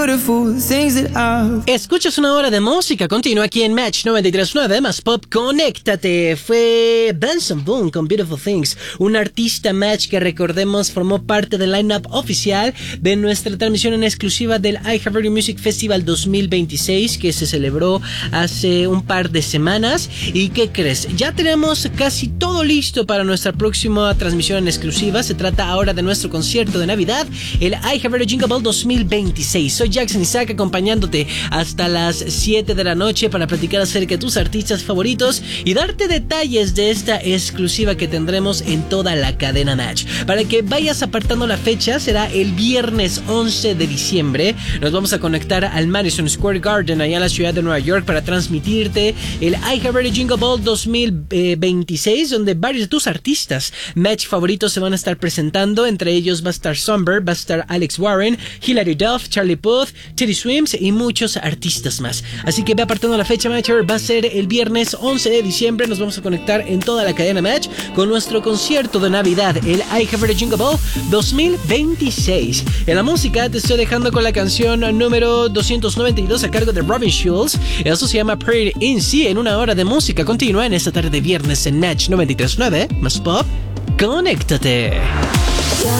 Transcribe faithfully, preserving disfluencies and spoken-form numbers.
Escuchas una hora de música continua aquí en Match noventa y tres punto nueve más Pop. Conéctate. Fue Benson Boone con Beautiful Things, un artista Match que, recordemos, formó parte del line-up oficial de nuestra transmisión en exclusiva del iHeartRadio Music Festival dos mil veintiséis, que se celebró hace un par de semanas. ¿Y qué crees? Ya tenemos casi todo listo para nuestra próxima transmisión en exclusiva. Se trata ahora de nuestro concierto de Navidad, el iHeartRadio Jingle Ball dos mil veintiséis. Soy Jackson Isaac, acompañándote hasta las siete de la noche para platicar acerca de tus artistas favoritos y darte detalles de esta exclusiva que tendremos en toda la cadena Match. Para que vayas apartando la fecha, será el viernes once de diciembre. Nos vamos a conectar al Madison Square Garden, allá en la ciudad de Nueva York, para transmitirte el iHeartRadio Jingle Ball dos mil veintiséis, donde varios de tus artistas Match favoritos se van a estar presentando. Entre ellos va a estar Somber, va a estar Alex Warren, Hilary Duff, Charlie Puth, Teddy Swims y muchos artistas más. Así que ve apartando la fecha, Matcher. Va a ser el viernes once de diciembre. Nos vamos a conectar en toda la cadena Match con nuestro concierto de Navidad, el iHeartRadio Jingle Ball dos mil veintiséis. En la música te estoy dejando con la canción número doscientos noventa y dos a cargo de Robin Schulz. Eso se llama Pretty In C. En una hora de música continua en esta tarde de viernes en Match noventa y tres punto nueve más Pop. Conéctate.